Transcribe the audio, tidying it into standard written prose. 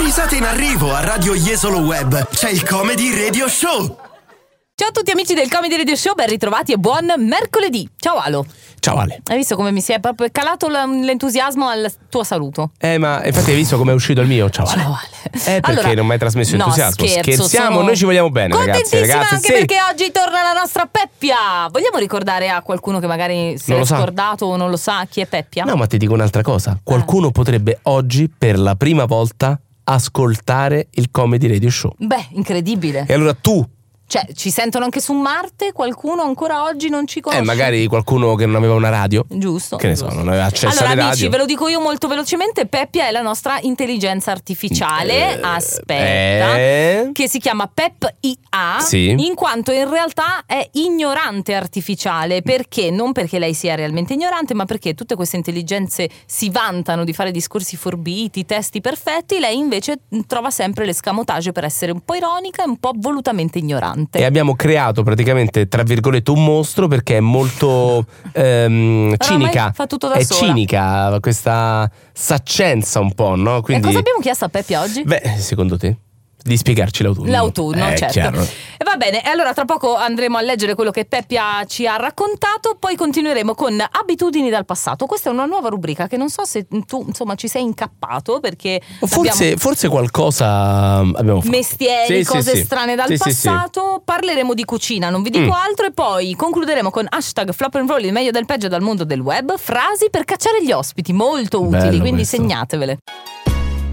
Risate in arrivo a Radio Jesolo Web. C'è il Comedy Radio Show. Ciao a tutti amici del Comedy Radio Show, ben ritrovati e buon mercoledì. Ciao Alo. Ciao Ale. Hai visto come mi si è proprio calato l'entusiasmo al tuo saluto? Ma infatti hai visto come è uscito il mio? Ciao Ale. Ciao Ale. Perché Allora, non mi hai trasmesso entusiasmo? Scherziamo, sono noi ci vogliamo bene, contentissima ragazzi. Anche perché oggi torna la nostra Peppia. Vogliamo ricordare a qualcuno che magari si è scordato o non lo sa chi è Peppia? No, ma ti dico un'altra cosa. Qualcuno potrebbe oggi per la prima volta ascoltare il Comedy Radio Show. Beh, incredibile. E allora tu, cioè, ci sentono anche su Marte? Qualcuno ancora oggi non ci conosce? magari qualcuno che non aveva una radio. Giusto. Che ne so, non aveva accesso allora, alle amici, radio. ve lo dico io molto velocemente. Peppia è la nostra intelligenza artificiale. Aspetta. Che si chiama Pep IA. Sì. In quanto in realtà è ignorante artificiale. Perché? Non perché lei sia realmente ignorante, ma perché tutte queste intelligenze si vantano di fare discorsi forbiti, testi perfetti. Lei invece trova sempre l'escamotage per essere un po' ironica e un po' volutamente ignorante. E abbiamo creato praticamente, tra virgolette, un mostro perché è molto cinica. Fa tutto da è sola. cinica, questa saccenza un po', no? Quindi, E cosa abbiamo chiesto a Peppia oggi? Beh, secondo te? Di spiegarci l'autunno. L'autunno, certo. Chiaro. E va bene, e allora tra poco andremo a leggere quello che Peppia ci ha raccontato, poi continueremo con abitudini dal passato. Questa è una nuova rubrica che non so se tu, insomma, ci sei incappato, perché Forse qualcosa abbiamo fatto. Mestieri, cose strane dal passato. Sì. Parleremo di cucina, non vi dico altro, e poi concluderemo con hashtag flop and roll, il meglio del peggio dal mondo del web, frasi per cacciare gli ospiti, molto utili, Bello quindi questo. segnatevele.